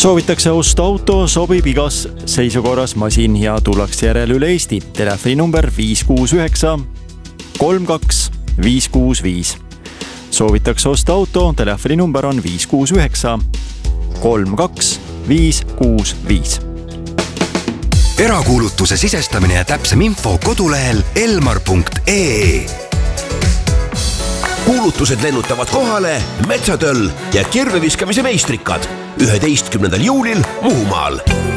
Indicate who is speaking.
Speaker 1: Soovitakse osta auto, sobib igas seisukorras masin ja tullakse järele üle Eesti. Telefoninumber 569 32 565. Soovitakse osta auto, telefoninumber on 569 32 565.
Speaker 2: Erakuulutuse sisestamine ja täpsem info kodulehel elmar.ee.
Speaker 3: Kuulutused lennutavad kohale Metsatöll ja kirveviskamise meistrikad 11. juulil Muhumaal.